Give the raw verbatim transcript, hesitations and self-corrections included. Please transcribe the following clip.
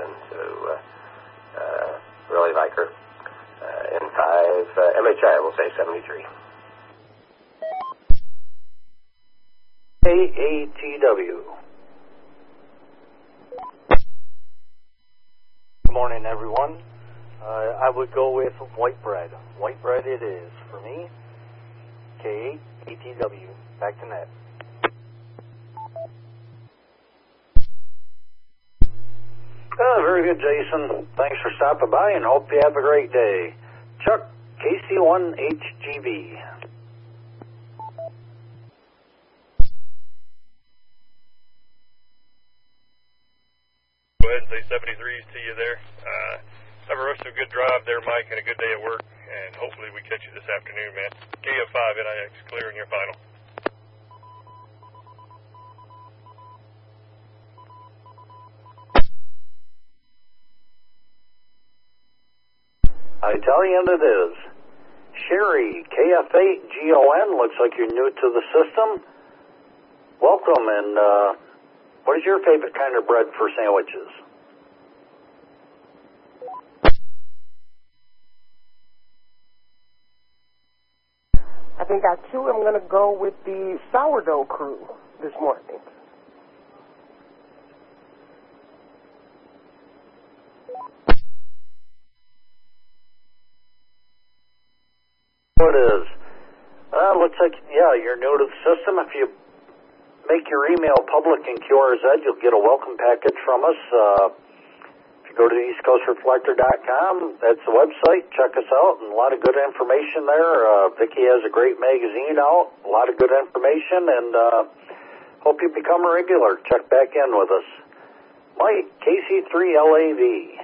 Johnson. So, uh, uh, really like her. Uh, N five, uh, M H I, we'll say seventy-three. A A T W. Good morning, everyone. Uh, I would go with white bread. White bread it is for me. K A T W. Back to net. Oh, very good, Jason. Thanks for stopping by and hope you have a great day. Chuck, K C one H G V. Go ahead and say seventy-threes to you there. Uh, have a rest of a good drive there, Mike, and a good day at work, and hopefully we catch you this afternoon, man. K F five N I X clearing your final. Italian it is. Sherry, K F eight G O N, looks like you're new to the system. Welcome, and uh, what is your favorite kind of bread for sandwiches? I think I too am going to go with the sourdough crew this morning. It is. Uh, looks like, yeah, you're new to the system. If you make your email public in Q R Z, you'll get a welcome package from us. Uh, if you go to east coast reflector dot com, that's the website. Check us out, and a lot of good information there. Uh, Vicki has a great magazine out, a lot of good information, and uh, hope you become a regular. Check back in with us. Mike, K C three L A V.